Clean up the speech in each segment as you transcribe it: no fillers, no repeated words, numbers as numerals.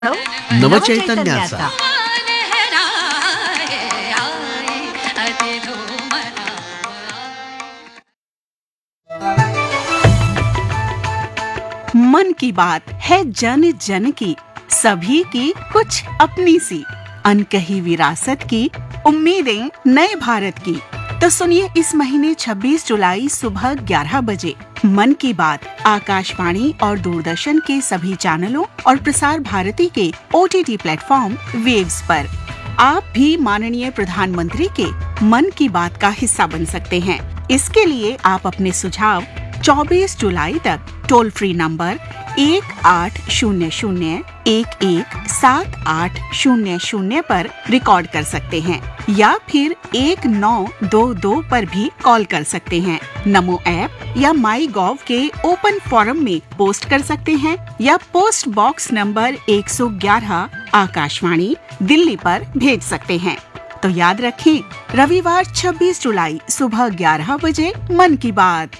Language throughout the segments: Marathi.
नवचैतन्याचा मन की बात है जन जन की, सभी की कुछ अपनी सी, अनकही विरासत की, उम्मीदें नए भारत की। तो सुनिए इस महीने 26 जुलाई सुबह 11 बजे मन की बात आकाशवाणी और दूरदर्शन के सभी चैनलों और प्रसार भारती के OTT प्लेटफॉर्म वेव्स पर। आप भी माननीय प्रधानमंत्री के मन की बात का हिस्सा बन सकते हैं। इसके लिए आप अपने सुझाव 24 जुलाई तक टोल फ्री नंबर 1800-117800 पर रिकॉर्ड कर सकते हैं या फिर 1922 पर भी कॉल कर सकते हैं। नमो ऐप या माई गॉव के ओपन फोरम में पोस्ट कर सकते हैं या post box number 111 Akashvani Delhi पर भेज सकते हैं। तो याद रखें, रविवार 26 जुलाई सुबह 11 बजे मन की बात।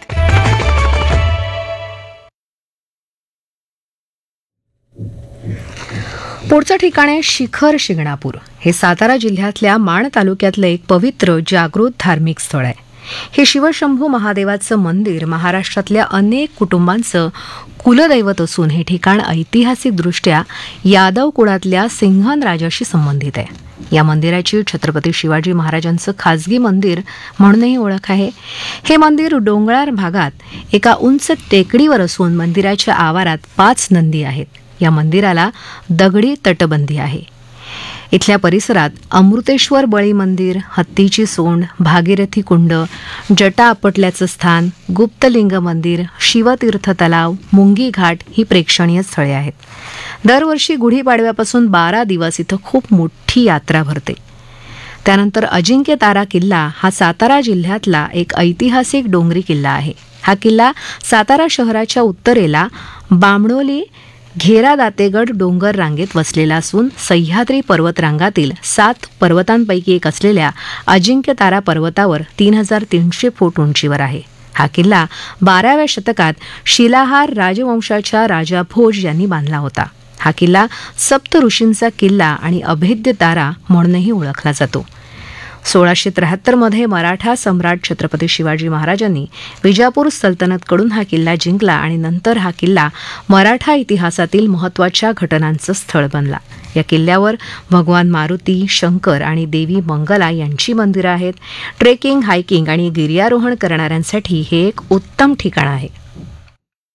पुढचं ठिकाण आहे शिखर शिंगणापूर. हे सातारा जिल्ह्यातल्या माण तालुक्यातलं एक पवित्र जागृत धार्मिक स्थळ आहे. हे शिवशंभू महादेवाचं मंदिर महाराष्ट्रातल्या अनेक कुटुंबांचं कुलदैवत असून हे ठिकाण ऐतिहासिकदृष्ट्या यादव कुळातल्या सिंहन राजाशी संबंधित आहे. या मंदिराची छत्रपती शिवाजी महाराजांचं खाजगी मंदिर म्हणूनही ओळख आहे. हे मंदिर डोंगराळ भागात एका उंच टेकडीवर असून मंदिराच्या आवारात 5 नंदी आहेत. या मंदिराला दगडी तटबंदी आहे. इथल्या परिसरात अमृतेश्वर बळी मंदिर, हत्तीची सोंड, भागीरथी कुंड, जटा आपटल्याचं स्थान, गुप्तलिंग मंदिर, शिवतीर्थ तलाव, मुंगी घाट ही प्रेक्षणीय स्थळे आहेत. दरवर्षी गुढीपाडव्यापासून 12 दिवस इथं खूप मोठी यात्रा भरते. त्यानंतर अजिंक्य तारा किल्ला हा सातारा जिल्ह्यातला एक ऐतिहासिक डोंगरी किल्ला आहे. हा किल्ला सातारा शहराच्या उत्तरेला बामणोली घेरा दातेगड डोंगर रांगेत वसलेला असून सह्याद्री पर्वतरांगातील 7 पर्वतांपैकी एक असलेल्या अजिंक्य तारा पर्वतावर 3300 फूट उंचीवर आहे. हा किल्ला 12व्या शतकात शिलाहार राजवंशाच्या राजा भोज यांनी बांधला होता. हा किल्ला सप्त ऋषींचा किल्ला आणि अभेद्य तारा म्हणूनही ओळखला जातो. 1673 मध्ये मराठा सम्राट छत्रपती शिवाजी महाराजांनी विजापूर सल्तनतकडून हा किल्ला जिंकला आणि नंतर हा किल्ला मराठा इतिहासातील महत्त्वाच्या घटनांचं स्थळ बनला. या किल्ल्यावर भगवान मारुती, शंकर आणि देवी मंगला यांची मंदिरं आहेत. ट्रेकिंग, हायकिंग आणि गिर्यारोहण करणाऱ्यांसाठी हे एक उत्तम ठिकाण आहे.